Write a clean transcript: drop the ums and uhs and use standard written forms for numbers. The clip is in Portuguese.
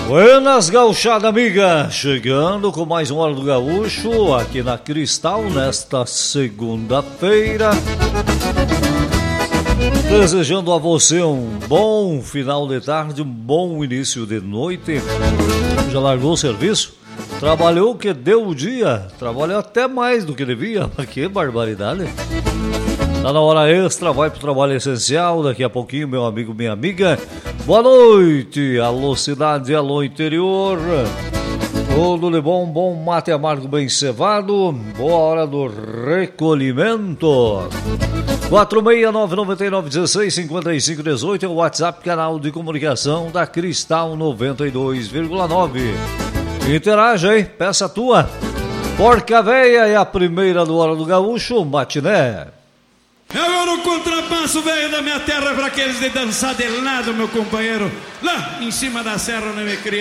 Buenas, gauchada amiga, chegando com mais um Hora do Gaúcho aqui na Cristal nesta segunda-feira, desejando a você um bom final de tarde, um bom início de noite. Já largou o serviço? Trabalhou que deu o dia, trabalhou até mais do que devia, que barbaridade. Tá na hora extra, vai pro trabalho essencial, daqui a pouquinho, meu amigo, minha amiga. Boa noite, alô cidade, alô interior. Tudo de bom, bom mate amargo bem cevado. Boa hora do recolhimento. 469-9916-5518 é o WhatsApp, canal de comunicação da Cristal 92,9. Interaja, hein? Peça tua. Porca Véia é a primeira do Hora do Gaúcho, matiné. Eu no contrapasso velho da minha terra para aqueles de dançar de lado, meu companheiro. Lá em cima da serra onde me criei.